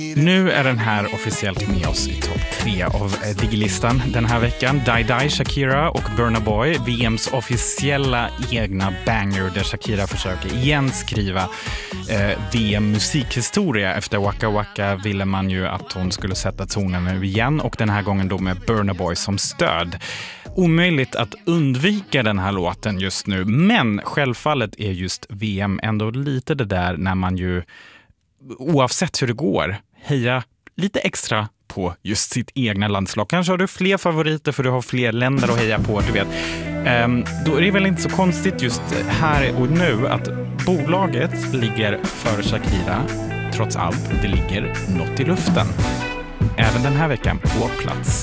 Nu är den här officiellt med oss i topp 3 av Digilistan den här veckan. Die Die, Shakira och Burna Boy, VMs officiella egna banger där Shakira försöker igen skriva VM-musikhistoria. Efter Waka Waka ville man ju att hon skulle sätta tonen nu igen och den här gången då med Burna Boy som stöd. Omöjligt att undvika den här låten just nu, men självfallet är just VM ändå lite det där när man ju oavsett hur det går heja lite extra på just sitt egna landslag. Kanske har du fler favoriter för du har fler länder att heja på, du vet. Då är det väl inte så konstigt just här och nu att bolaget ligger före Shakira. Trots allt, det ligger något i luften. Även den här veckan på plats.